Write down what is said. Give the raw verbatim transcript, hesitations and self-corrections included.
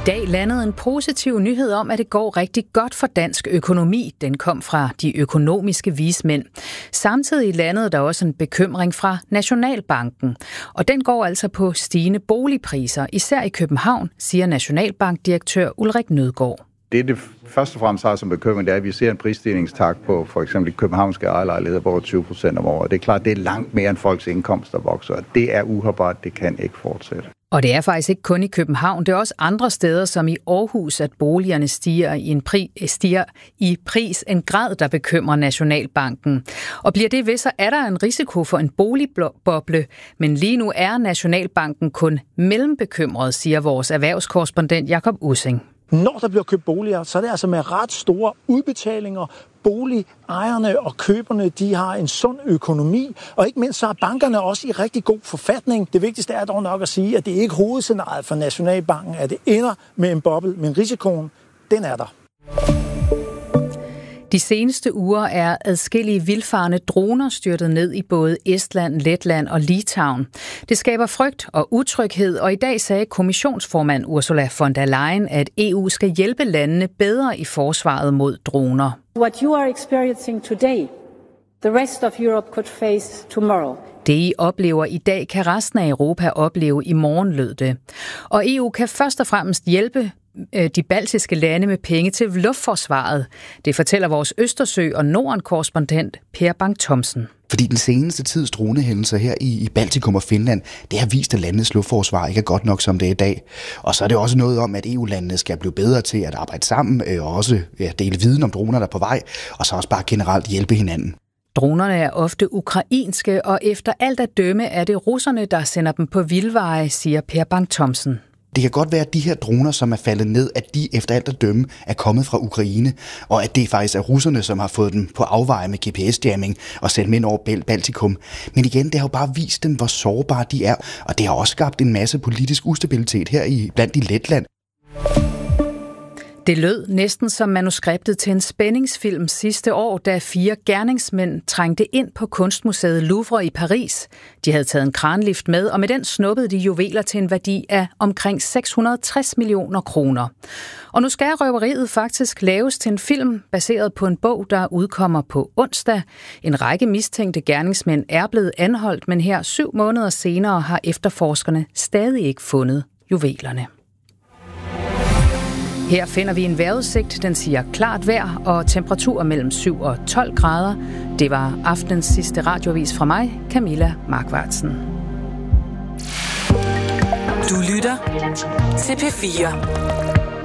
dag landede en positiv nyhed om, at det går rigtig godt for dansk økonomi. Den kom fra de økonomiske vismænd. Samtidig landede der også en bekymring fra Nationalbanken. Og den går altså på stigende boligpriser, især i København, siger Nationalbankdirektør Ulrik Nødgaard. Det, det først og fremmest har som bekymring, det er, at vi ser en prisstigningstakt på for eksempel københavnske ejerlejligheder på over tyve procent om året. Det er klart, det er langt mere end folks indkomster vokser, og det er uholdbart, det kan ikke fortsætte. Og det er faktisk ikke kun i København, det er også andre steder som i Aarhus, at boligerne stiger i, en pri, stiger i pris, en grad, der bekymrer Nationalbanken. Og bliver det ved, så er der en risiko for en boligboble, men lige nu er Nationalbanken kun mellembekymret, siger vores erhvervskorrespondent Jakob Ussing. Når der bliver købt boliger, så er det altså med ret store udbetalinger. Boligejerne og køberne, de har en sund økonomi, og ikke mindst så er bankerne også i rigtig god forfatning. Det vigtigste er dog nok at sige, at det ikke er hovedscenariet for Nationalbanken, at det ender med en boble, men risikoen, den er der. De seneste uger er adskillige vildfarne droner styrtet ned i både Estland, Letland og Litauen. Det skaber frygt og utryghed, og i dag sagde kommissionsformand Ursula von der Leyen, at E U skal hjælpe landene bedre i forsvaret mod droner. What you are experiencing today, the rest of Europe could face tomorrow. Det, I oplever i dag, kan resten af Europa opleve i morgen, lød det. Og E U kan først og fremmest hjælpe de baltiske lande med penge til luftforsvaret. Det fortæller vores Østersø- og Norden-korrespondent Per Bang-Thomsen. Fordi den seneste tids dronehændelser her i, i Baltikum og Finland, det har vist, at landets luftforsvar ikke er godt nok, som det er i dag. Og så er det også noget om, at E U-landene skal blive bedre til at arbejde sammen, og også ja, dele viden om droner, der er på vej, og så også bare generelt hjælpe hinanden. Dronerne er ofte ukrainske, og efter alt at dømme er det russerne, der sender dem på vildveje, siger Per Bang-Thomsen. Det kan godt være, at de her droner, som er faldet ned, at de efter alt at dømme er kommet fra Ukraine, og at det faktisk er russerne, som har fået dem på afveje med G P S-jamming og sendt dem ind over Baltikum. Men igen, det har jo bare vist dem, hvor sårbare de er, og det har også skabt en masse politisk ustabilitet her i blandt i Letland. Det lød næsten som manuskriptet til en spændingsfilm sidste år, da fire gerningsmænd trængte ind på kunstmuseet Louvre i Paris. De havde taget en kranlift med, og med den snuppede de juveler til en værdi af omkring seks hundrede og tres millioner kroner. Og nu skal røveriet faktisk laves til en film, baseret på en bog, der udkommer på onsdag. En række mistænkte gerningsmænd er blevet anholdt, men her syv måneder senere har efterforskerne stadig ikke fundet juvelerne. Her finder vi en vejrudsigt, den siger klart vejr og temperaturer mellem syv og tolv grader. Det var aftenens sidste radioavis fra mig, Camilla Markvartsen. Du lytter til P fire.